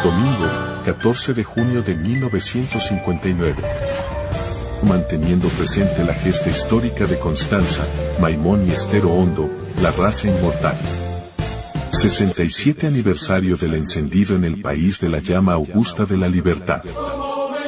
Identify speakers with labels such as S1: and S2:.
S1: Domingo, 14 de junio de 1959. Manteniendo presente la gesta histórica de Constanza, Maimón y Estero Hondo, la raza inmortal. 67 aniversario del encendido en el país de la llama augusta de la libertad.